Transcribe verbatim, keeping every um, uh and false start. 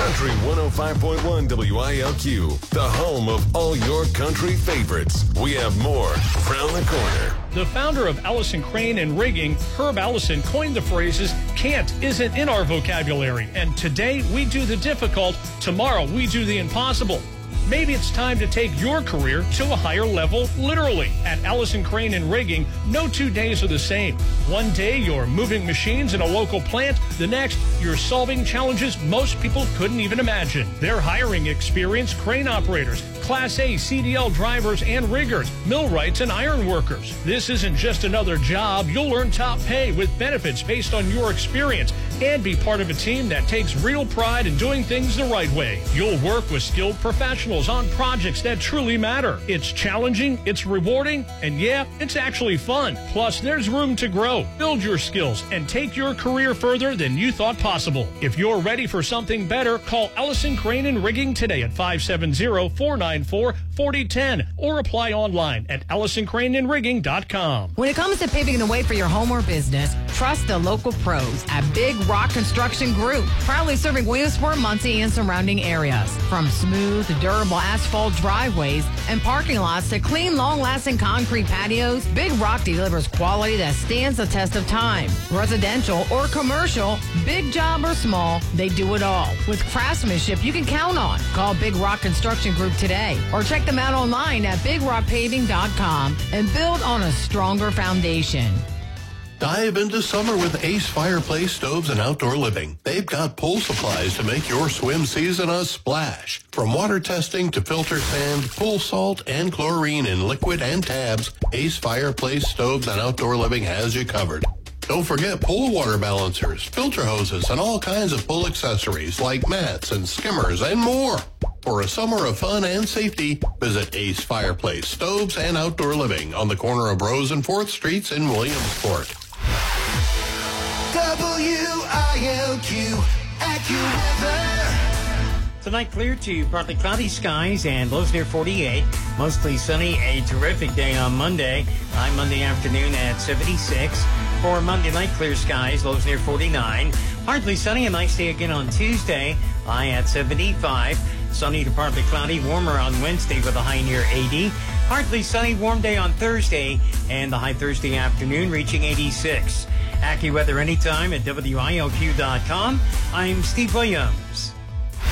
Country one oh five point one W I L Q, the home of all your country favorites. We have more around the corner. The founder of Allison Crane and Rigging, Herb Allison, coined the phrases, can't isn't in our vocabulary. And today we do the difficult, tomorrow we do the impossible. Maybe it's time to take your career to a higher level, literally. At Allison Crane and Rigging, no two days are the same. One day, you're moving machines in a local plant. The next, you're solving challenges most people couldn't even imagine. They're hiring experienced crane operators, Class A C D L drivers and riggers, millwrights and iron workers. This isn't just another job. You'll earn top pay with benefits based on your experience and be part of a team that takes real pride in doing things the right way. You'll work with skilled professionals on projects that truly matter. It's challenging, it's rewarding, and yeah, it's actually fun. Plus, there's room to grow, build your skills, and take your career further than you thought possible. If you're ready for something better, call Allison Crane and Rigging today at five seven zero, four nine four, four zero one zero or apply online at allison crane and rigging dot com. When it comes to paving the way for your home or business, trust the local pros at Big Rock Construction Group, proudly serving Williamsport, Muncie, and surrounding areas. From smooth, durable asphalt driveways and parking lots to clean, long-lasting concrete patios, Big Rock delivers quality that stands the test of time. Residential or commercial, big job or small, they do it all. With craftsmanship you can count on. Call Big Rock Construction Group today or check them out online at big rock paving dot com and build on a stronger foundation. Dive into summer with Ace Fireplace Stoves and Outdoor Living. They've got pool supplies to make your swim season a splash. From water testing to filter sand, pool salt, and chlorine in liquid and tabs, Ace Fireplace Stoves and Outdoor Living has you covered. Don't forget pool water balancers, filter hoses, and all kinds of pool accessories like mats and skimmers and more. For a summer of fun and safety, visit Ace Fireplace Stoves and Outdoor Living on the corner of Rose and fourth Streets in Williamsport. W I L Q AccuWeather. Tonight clear to partly cloudy skies and lows near forty-eight. Mostly sunny, a terrific day on Monday. High Monday afternoon at seventy-six. For Monday night, clear skies, lows near forty-nine. Partly sunny, a nice day again on Tuesday. High at seventy-five. Sunny to partly cloudy, warmer on Wednesday with a high near eighty. Partly sunny, warm day on Thursday, and the high Thursday afternoon reaching eighty-six. AccuWeather anytime at W I L Q dot com. I'm Steve Williams.